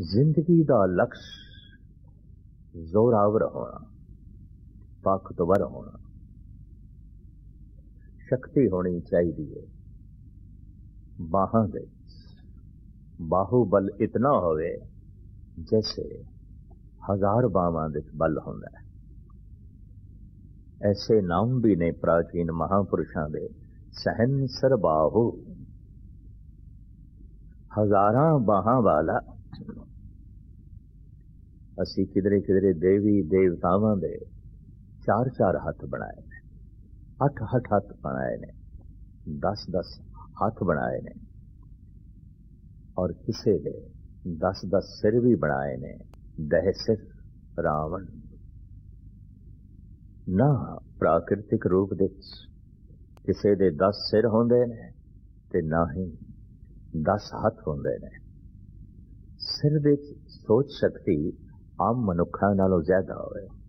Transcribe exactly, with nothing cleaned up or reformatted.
जिंदगी दा लक्ष्य जोरावर होना, ताकतवर होना, शक्ति होनी चाहिए। बाहां दे बाहुबल इतना होवे जैसे हजार बावां दे बल होंदा है। ऐसे नाम भी ने प्राचीन महापुरुषों दे, सहनसर बाहु, हजारां बाहां वाला। असी किधरे किधरे देवी देवतावां दे चार चार हाथ बनाए ने, अठ अठ हाथ बनाए ने, दस दस हाथ बनाए ने, और किसे दे दस दस सिर भी बनाए ने। दह सिर रावण ना प्राकृतिक रूप दे किसे दे दस सिर होंदे ने ते ना ही दस हाथ होंदे ने। सिर दे सोच शक्ति आम मनुखा नालों ज्यादा होवे।